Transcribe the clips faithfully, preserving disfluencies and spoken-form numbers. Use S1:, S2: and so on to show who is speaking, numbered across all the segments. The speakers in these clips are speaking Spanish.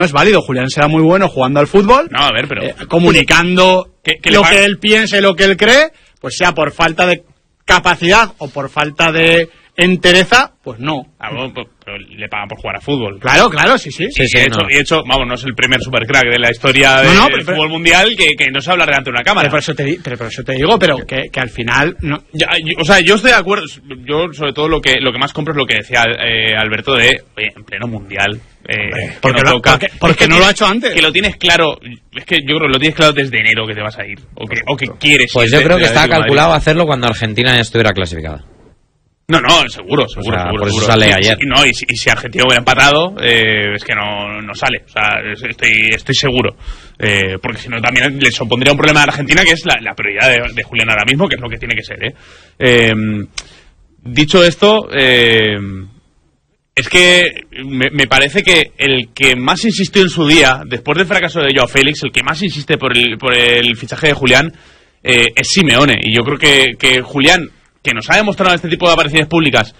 S1: es válido. Julián será muy bueno jugando al fútbol,
S2: no, a ver, pero
S1: eh, comunicando
S2: que, que
S1: lo
S2: le...
S1: que él piensa y lo que él cree, pues sea por falta de capacidad o por falta de entereza, pues no.
S2: Ah, bueno, pero le pagan por jugar a fútbol.
S1: Claro, claro, sí, sí.
S2: sí,
S1: sí,
S2: sí de, hecho,
S1: no.
S2: y de hecho, vamos, no es el primer supercrack de la historia del
S1: no, no, pero,
S2: fútbol mundial que, que no se habla delante de una cámara.
S1: Pero por eso te, pero por eso te digo, pero que, que al final... no.
S2: Ya, yo, o sea, yo estoy de acuerdo. Yo, sobre todo, lo que lo que más compro es lo que decía eh, Alberto de, oye, en pleno mundial... Eh,
S1: porque no, toca, porque, porque no
S2: tienes,
S1: lo ha hecho antes.
S2: Que lo tienes claro, es que yo creo que lo tienes claro desde enero que te vas a ir, o que, o que quieres.
S3: Pues yo creo que está calculado hacerlo cuando Argentina ya estuviera clasificada.
S2: No, no, seguro, seguro,
S3: o sea,
S2: seguro.
S3: Por eso
S2: seguro.
S3: sale
S2: Sí,
S3: ayer.
S2: Sí, no, y, si, y si Argentina hubiera empatado, eh, es que no, no sale. O sea, estoy, estoy seguro. Eh, porque si no, también le supondría un problema a Argentina, que es la, la prioridad de, de Julián ahora mismo, que es lo que tiene que ser. ¿eh? Eh, dicho esto, eh, es que me, me parece que el que más insistió en su día, después del fracaso de Joao Félix, el que más insiste por el, por el fichaje de Julián, eh, es Simeone. Y yo creo que, que Julián, que nos ha demostrado en este tipo de apariciones públicas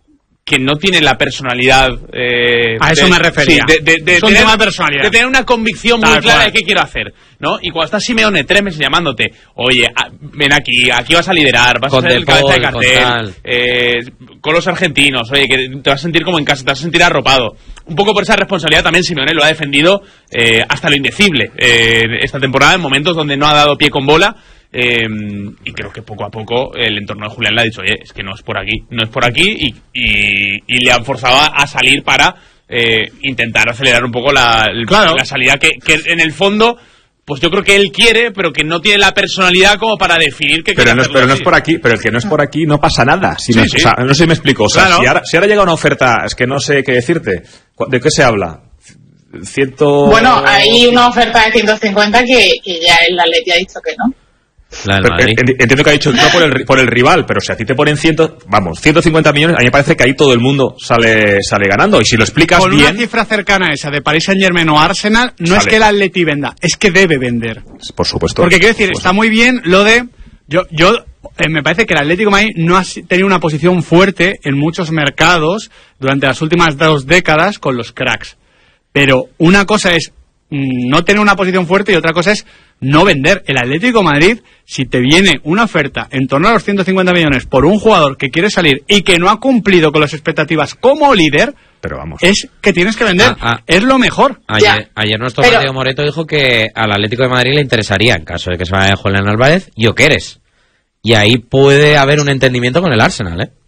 S2: que no tiene la personalidad... Eh,
S1: a eso
S2: de,
S1: me refería.
S2: Sí, de, de, de,
S1: es un
S2: tener,
S1: tema de personalidad.
S2: De tener una convicción
S1: Tal
S2: muy clara
S1: cual.
S2: de qué quiero hacer, ¿no? Y cuando está Simeone tres meses llamándote, oye, a, ven aquí, aquí vas a liderar, vas
S3: con
S2: a ser el
S3: Paul,
S2: cabeza de cartel,
S3: con,
S2: eh, con los argentinos, oye, que te vas a sentir como en casa, te vas a sentir arropado. Un poco por esa responsabilidad también Simeone lo ha defendido eh, hasta lo indecible eh, esta temporada, en momentos donde no ha dado pie con bola. Eh, y creo que poco a poco el entorno de Julián le ha dicho, oye, es que no es por aquí, no es por aquí, y, y, y le han forzado a salir para eh, intentar acelerar un poco la,
S1: claro.
S2: la salida que, que en el fondo, pues yo creo que él quiere, pero que no tiene la personalidad como para definir que
S4: pero
S2: quiere
S4: no es, pero no es por aquí, pero el que no es por aquí no pasa nada. Si
S2: sí,
S4: no,
S2: sí.
S4: O sea, no sé si me explico. O sea,
S2: claro.
S4: si, ahora, si ahora llega una oferta, es que no sé qué decirte. ¿De qué se habla? Ciento...
S5: Bueno, hay una oferta de ciento cincuenta que, que ya el Atleti ha dicho que no.
S3: La del
S4: Pero,
S3: Madrid.
S4: entiendo que ha dicho no por el, por el rival, pero si a ti te ponen ciento, vamos, ciento cincuenta millones, a mí me parece que ahí todo el mundo sale sale ganando. Y si lo explicas
S1: con
S4: bien...
S1: una cifra cercana a esa de Paris Saint-Germain o Arsenal, no
S4: sale.
S1: es que el Atleti venda, es que debe vender.
S4: Por supuesto.
S1: Porque quiero decir, está muy bien lo de... Yo, yo eh, me parece que el Atlético de Madrid no ha tenido una posición fuerte en muchos mercados durante las últimas dos décadas con los cracks. Pero una cosa es mmm, no tener una posición fuerte y otra cosa es no vender. El Atlético de Madrid, si te viene una oferta en torno a los ciento cincuenta millones por un jugador que quiere salir y que no ha cumplido con las expectativas como líder,
S4: pero vamos,
S1: es que tienes que vender.
S3: Ah, ah.
S1: Es lo mejor.
S3: Ayer, ayer nuestro
S5: Pero...
S3: Mateo Moreto dijo que al Atlético de Madrid le interesaría, en caso de que se vaya Julián Álvarez, Gyökeres. Y ahí puede haber un entendimiento con el Arsenal, ¿eh?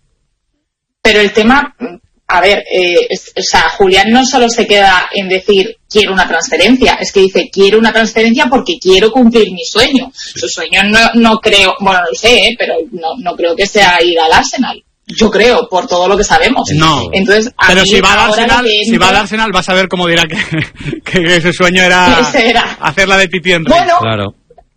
S5: Pero el tema... A ver, eh, es, o sea, Julián no solo se queda en decir quiero una transferencia, es que dice quiero una transferencia porque quiero cumplir mi sueño. Su sueño no, no creo, bueno, no lo sé, ¿eh? pero no, no creo que sea ir al Arsenal. Yo creo, por todo lo que sabemos.
S1: No.
S5: Entonces, a
S1: pero
S5: mí
S1: si va al Arsenal,
S5: entra...
S1: si va al Arsenal, vas a ver cómo dirá que, que ese sueño era,
S5: era
S1: hacer la de Titi Henry.
S5: Bueno,
S3: claro.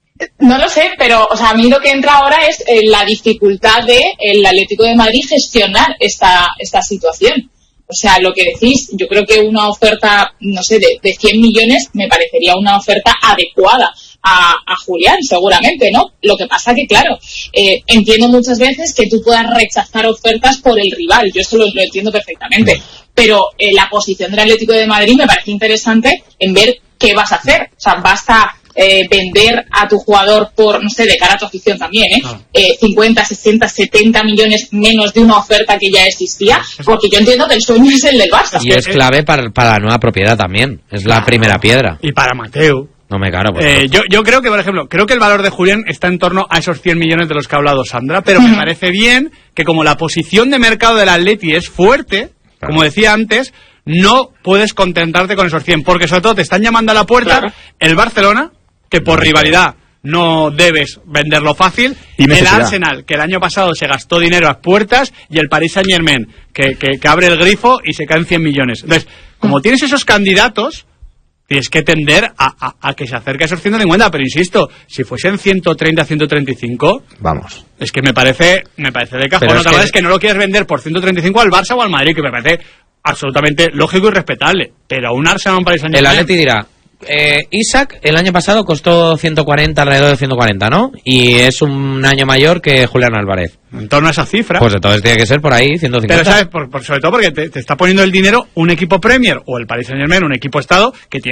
S5: No lo sé, pero o sea, a mí lo que entra ahora es eh, la dificultad de el Atlético de Madrid gestionar esta esta situación. O sea, lo que decís, yo creo que una oferta, no sé, de, de cien millones me parecería una oferta adecuada a, a Julián, seguramente, ¿no? Lo que pasa que, claro, eh, entiendo muchas veces que tú puedas rechazar ofertas por el rival, yo eso lo, lo entiendo perfectamente, pero eh, la posición del Atlético de Madrid me parece interesante en ver qué vas a hacer. O sea, basta... Eh, vender a tu jugador por, no sé, de cara a tu afición también, ¿eh? Ah. eh cincuenta, sesenta, setenta millones menos de una oferta que ya existía, porque yo entiendo que el sueño es el del Barça.
S3: Y es clave para, para la nueva propiedad también, es la primera piedra.
S1: Y para Mateo.
S3: No me caro.
S1: Eh, yo, yo creo que, por ejemplo, creo que el valor de Julián está en torno a esos cien millones de los que ha hablado Sandra, pero me parece bien que como la posición de mercado del Atleti es fuerte, como decía antes, no puedes contentarte con esos cien, porque sobre todo te están llamando a la puerta claro. el Barcelona, que por rivalidad no debes venderlo fácil, y el Arsenal, que el año pasado se gastó dinero a puertas, y el Paris Saint-Germain, que, que, que abre el grifo y se caen cien millones. Entonces, como tienes esos candidatos, tienes que tender a, a, a que se acerque a esos ciento cincuenta, pero insisto, si fuesen ciento treinta, ciento treinta y cinco,
S4: vamos.
S1: Es que me parece me parece de cajón. Otra vez es que no lo quieres vender por ciento treinta y cinco al Barça o al Madrid, que me parece absolutamente lógico y respetable, pero a un Arsenal o un Paris Saint-Germain...
S3: El Atleti dirá, eh, Isaac el año pasado costó ciento cuarenta, alrededor de ciento cuarenta, ¿no? Y es un año mayor que Julián Álvarez.
S1: En torno a esa cifra.
S3: Pues entonces tiene que ser por ahí ciento cincuenta.
S1: Pero, ¿sabes? Por, por, sobre todo porque te, te está poniendo el dinero un equipo Premier o el Paris Saint-Germain, un equipo Estado, que tiene